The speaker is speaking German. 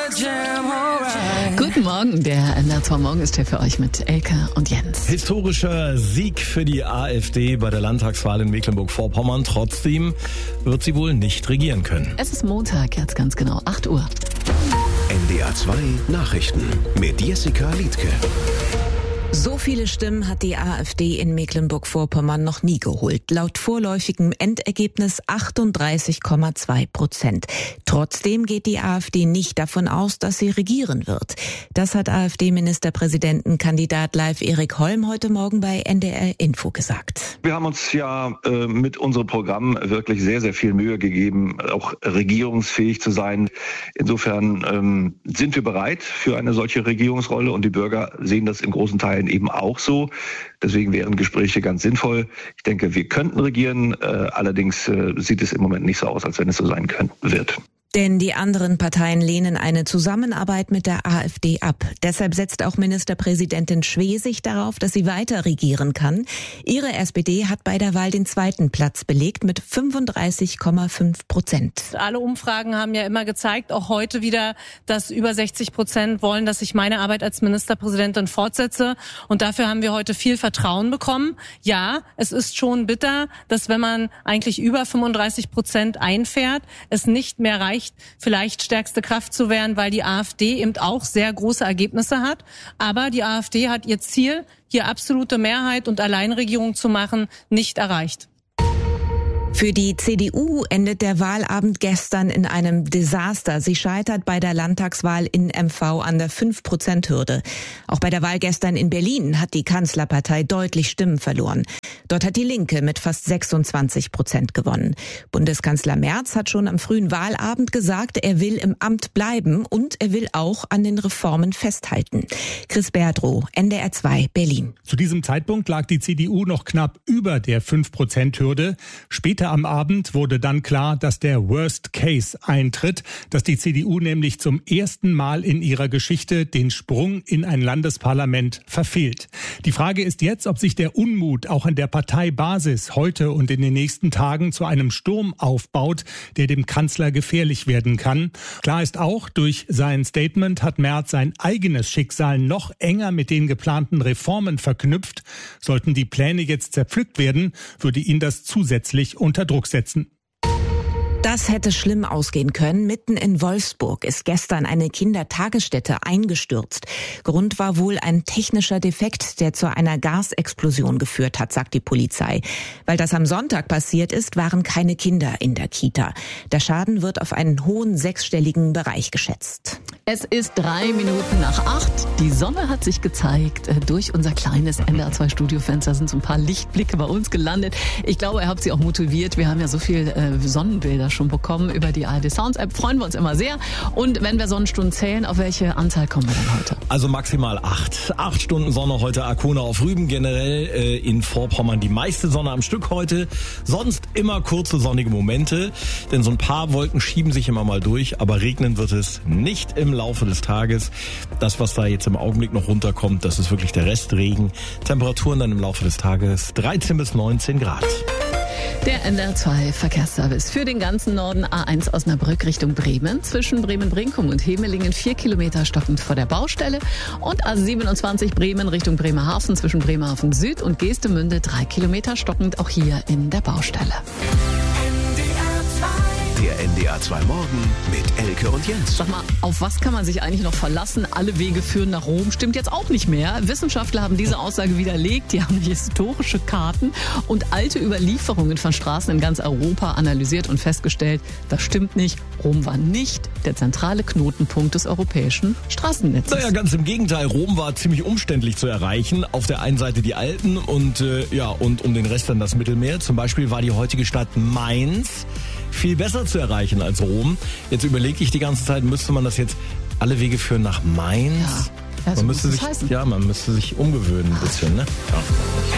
Guten Morgen, der NDR2 Morgen ist hier für euch mit Elke und Jens. Historischer Sieg für die AfD bei der Landtagswahl in Mecklenburg-Vorpommern. Trotzdem wird sie wohl nicht regieren können. Es ist Montag, jetzt ganz genau 8 Uhr. NDR2 Nachrichten mit Jessica Liedtke. So viele Stimmen hat die AfD in Mecklenburg-Vorpommern noch nie geholt. Laut vorläufigem Endergebnis 38,2%. Trotzdem geht die AfD nicht davon aus, dass sie regieren wird. Das hat AfD-Ministerpräsidentenkandidat Leif Erik Holm heute Morgen bei NDR Info gesagt. Wir haben uns ja mit unserem Programm wirklich sehr, sehr viel Mühe gegeben, auch regierungsfähig zu sein. Insofern sind wir bereit für eine solche Regierungsrolle und die Bürger sehen das in großen Teilen eben auch so. Deswegen wären Gespräche ganz sinnvoll. Ich denke, wir könnten regieren. Allerdings sieht es im Moment nicht so aus, als wenn es so sein wird. Denn die anderen Parteien lehnen eine Zusammenarbeit mit der AfD ab. Deshalb setzt auch Ministerpräsidentin Schwesig darauf, dass sie weiter regieren kann. Ihre SPD hat bei der Wahl den zweiten Platz belegt mit 35,5%. Alle Umfragen haben ja immer gezeigt, auch heute wieder, dass über 60% wollen, dass ich meine Arbeit als Ministerpräsidentin fortsetze. Und dafür haben wir heute viel Vertrauen bekommen. Ja, es ist schon bitter, dass wenn man eigentlich über 35% einfährt, es nicht mehr reicht, vielleicht stärkste Kraft zu werden, weil die AfD eben auch sehr große Ergebnisse hat. Aber die AfD hat ihr Ziel, hier absolute Mehrheit und Alleinregierung zu machen, nicht erreicht. Für die CDU endet der Wahlabend gestern in einem Desaster. Sie scheitert bei der Landtagswahl in MV an der 5%-Hürde. Auch bei der Wahl gestern in Berlin hat die Kanzlerpartei deutlich Stimmen verloren. Dort hat die Linke mit fast 26% gewonnen. Bundeskanzler Merz hat schon am frühen Wahlabend gesagt, er will im Amt bleiben und er will auch an den Reformen festhalten. Chris Berdrow, NDR2 Berlin. Zu diesem Zeitpunkt lag die CDU noch knapp über der 5%-Hürde. Später am Abend wurde dann klar, dass der Worst Case eintritt, dass die CDU nämlich zum ersten Mal in ihrer Geschichte den Sprung in ein Landesparlament verfehlt. Die Frage ist jetzt, ob sich der Unmut auch an der Parteibasis heute und in den nächsten Tagen zu einem Sturm aufbaut, der dem Kanzler gefährlich werden kann. Klar ist auch, durch sein Statement hat Merz sein eigenes Schicksal noch enger mit den geplanten Reformen verknüpft. Sollten die Pläne jetzt zerpflückt werden, würde ihn das zusätzlich unter Druck setzen. Das hätte schlimm ausgehen können. Mitten in Wolfsburg ist gestern eine Kindertagesstätte eingestürzt. Grund war wohl ein technischer Defekt, der zu einer Gasexplosion geführt hat, sagt die Polizei. Weil das am Sonntag passiert ist, waren keine Kinder in der Kita. Der Schaden wird auf einen hohen sechsstelligen Bereich geschätzt. Es ist 3 Minuten nach 8. Die Sonne hat sich gezeigt. Durch unser kleines NDR2-Studiofenster sind so ein paar Lichtblicke bei uns gelandet. Ich glaube, ihr habt sie auch motiviert. Wir haben ja so viel Sonnenbilder schon bekommen über die ARD Sounds App. Freuen wir uns immer sehr. Und wenn wir Sonnenstunden zählen, auf welche Anzahl kommen wir denn heute? Also maximal 8. 8 Stunden Sonne heute, Arkona auf Rügen. Generell in Vorpommern die meiste Sonne am Stück heute. Sonst immer kurze sonnige Momente. Denn so ein paar Wolken schieben sich immer mal durch. Aber regnen wird es nicht im Laufe des Tages. Das, was da jetzt im Augenblick noch runterkommt, das ist wirklich der Restregen. Temperaturen dann im Laufe des Tages 13 bis 19 Grad. Der NDR2 Verkehrsservice für den ganzen Norden. A1 Osnabrück Richtung Bremen. Zwischen Bremen-Brinkum und Hemelingen 4 Kilometer stockend vor der Baustelle. Und A27 Bremen Richtung Bremerhaven zwischen Bremerhaven Süd und Geestemünde 3 Kilometer stockend auch hier in der Baustelle. Der NDR2 Morgen mit Elke und Jens. Sag mal, auf was kann man sich eigentlich noch verlassen? Alle Wege führen nach Rom. Stimmt jetzt auch nicht mehr. Wissenschaftler haben diese Aussage widerlegt. Die haben historische Karten und alte Überlieferungen von Straßen in ganz Europa analysiert und festgestellt, das stimmt nicht. Rom war nicht der zentrale Knotenpunkt des europäischen Straßennetzes. Naja, ganz im Gegenteil. Rom war ziemlich umständlich zu erreichen. Auf der einen Seite die Alpen und um den Rest dann das Mittelmeer. Zum Beispiel war die heutige Stadt Mainz viel besser zu erreichen als Rom. Jetzt überlege ich die ganze Zeit, müsste man das jetzt, alle Wege führen nach Mainz? Ja, man müsste sich umgewöhnen ein bisschen, ne? Ja.